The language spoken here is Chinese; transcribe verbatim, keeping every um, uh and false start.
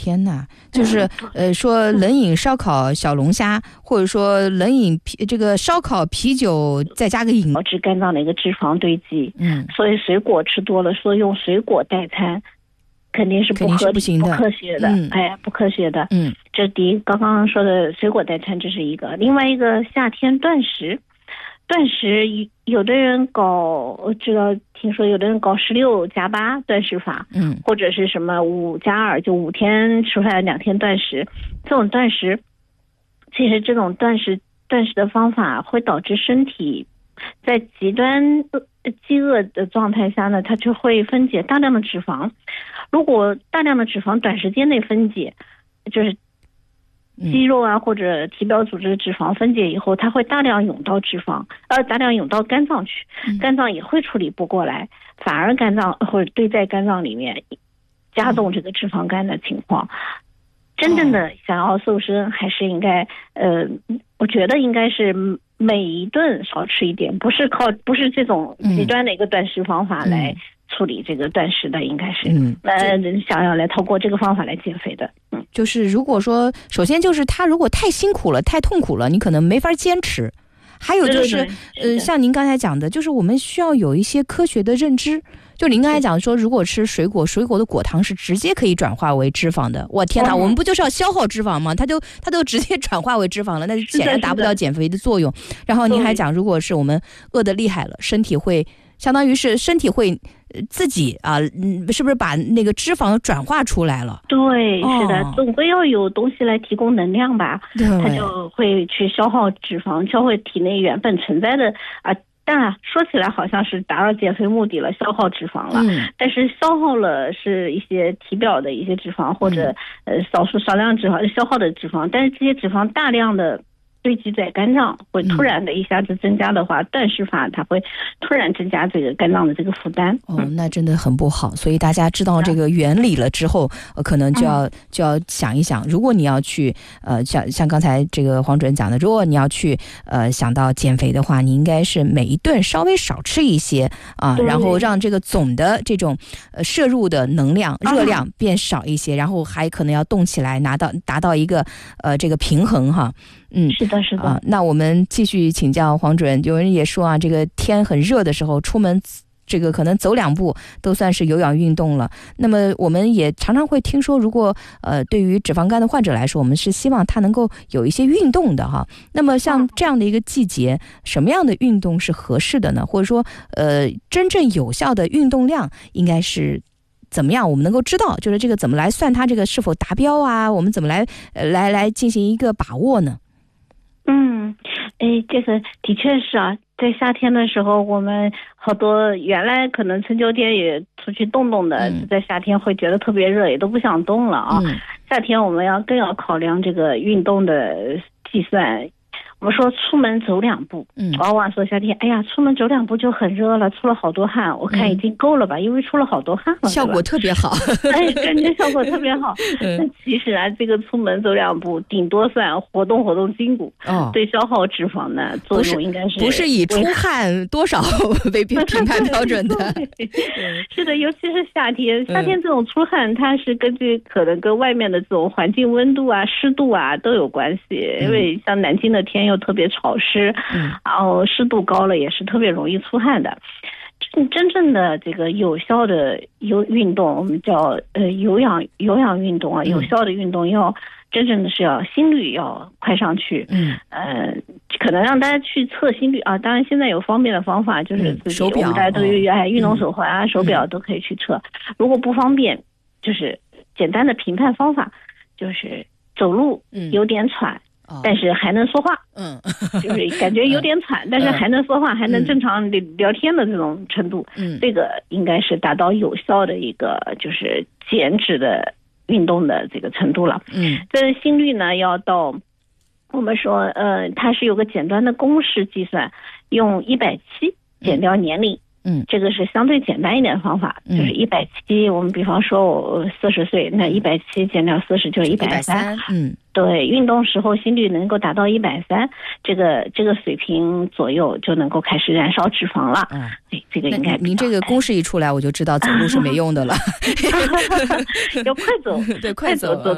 天哪，就是呃说冷饮烧烤小龙虾，或者说冷饮啤这个烧烤啤酒再加个饮， 导致肝脏的一个脂肪堆积。 嗯， 所以水果吃多了，说用水果代餐肯定是不合理、 不行的、 不科学的。 嗯、 哎，不科学的。 嗯， 这是第一，刚刚说的水果代餐这是一个，另外一个夏天断食。断食有的人搞，我知道听说有的人搞十六加八断食法， 嗯， 或者是什么五加二，就五天吃饭两天断食。这种断食，其实这种断食断食的方法会导致身体在极端饥饿的状态下呢，它就会分解大量的脂肪。如果大量的脂肪短时间内分解，就是肌肉啊或者体表组织的脂肪分解以后，它会大量涌到脂肪，呃，大量涌到肝脏去，肝脏也会处理不过来，反而肝脏或者堆在肝脏里面，加重这个脂肪肝的情况。真正的想要瘦身，还是应该，呃，我觉得应该是每一顿少吃一点，不是靠不是这种极端的一个断食方法来处理这个断食的，应该是，嗯，呃，想要来透过这个方法来减肥的，嗯， 就是如果说，首先就是他如果太辛苦了、太痛苦了，你可能没法坚持。还有就是， 对对对呃，像您刚才讲的，就是我们需要有一些科学的认知。就您刚才讲说，如果吃水果，水果的果糖是直接可以转化为脂肪的。我天哪，我们不就是要消耗脂肪吗？它就它都直接转化为脂肪了，那显然达不到减肥的作用。然后您还讲，如果是我们饿得厉害了，身体会相当于是身体会自己啊，嗯，是不是把那个脂肪转化出来了？ 对，是的，哦、总归要有东西来提供能量吧，它就会去消耗脂肪，消耗体内原本存在的啊。当然说起来好像是达到减肥目的了，消耗脂肪了，嗯、但是消耗了是一些体表的一些脂肪或者、嗯、呃少数少量脂肪消耗的脂肪，但是这些脂肪大量的堆积在肝脏，会突然的一下子增加的话，嗯、断食法它会突然增加这个肝脏的这个负担。 哦，那真的很不好。所以大家知道这个原理了之后，呃、可能就要、嗯、就要想一想，如果你要去呃像像刚才这个黄主任讲的，如果你要去呃想到减肥的话，你应该是每一顿稍微少吃一些啊、呃，然后让这个总的这种呃摄入的能量热量变少一些，嗯、然后还可能要动起来，拿到达到一个呃这个平衡哈。嗯， 是的，是的。 啊，那我们继续请教黄主任。有人也说啊，这个天很热的时候，出门这个可能走两步都算是有氧运动了。那么我们也常常会听说，如果呃对于脂肪肝的患者来说，我们是希望他能够有一些运动的哈。那么像这样的一个季节，什么样的运动是合适的呢？或者说，呃，真正有效的运动量应该是怎么样？我们能够知道，就是这个怎么来算它这个是否达标啊？我们怎么来呃来来进行一个把握呢？ 嗯，哎，这个的确是啊，在夏天的时候，我们好多原来可能春秋天也出去动动的，嗯、在夏天会觉得特别热，也都不想动了啊。嗯、夏天我们要更要考量这个运动的计算。我们说出门走两步，嗯，往往说夏天，哎呀，出门走两步就很热了，出了好多汗，我看已经够了吧，嗯、因为出了好多汗了， 效果特别好， 哎，感觉效果特别好。那、嗯、其实啊，这个出门走两步，顶多算活动活动筋骨，哦，对消耗脂肪呢作用应该是不是以出汗多少为评判标准的。 是的，尤其是夏天，夏天这种出汗，它是根据可能跟外面的这种环境温度啊、湿度啊都有关系，嗯、因为像南京的天又特别潮湿，嗯，然后湿度高了也是特别容易出汗的。真正的这个有效的有运动，我们叫呃有氧有氧运动啊，有效的运动要真正的是要心率要快上去，嗯，呃，可能让大家去测心率啊。当然现在有方便的方法，就是自己、嗯、手表，我们大家都有哎运动手环啊、嗯、手表都可以去测。如果不方便，就是简单的评判方法，就是走路有点喘。嗯但是还能说话，嗯，就是感觉有点喘，嗯、但是还能说话，嗯、还能正常聊天的这种程度，嗯，这个应该是达到有效的一个就是减脂的运动的这个程度了，嗯，这心率呢要到，我们说呃，它是有个简单的公式计算，用一百七减掉年龄。嗯，这个是相对简单一点的方法，嗯、就是一百七，我们比方说我四十岁，那一百七减掉四十就是一百三，嗯，对，运动时候心率能够达到一百三，这个这个水平左右就能够开始燃烧脂肪了。嗯，对，这个应该您这个公式一出来，我就知道走路是没用的了， 要快走， 对，快走。